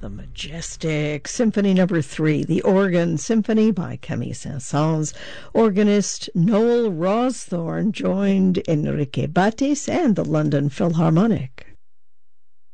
The majestic Symphony Number 3, the Organ Symphony by Camille Saint-Saëns. Organist Noel Rawsthorne joined Enrique Batis and the London Philharmonic.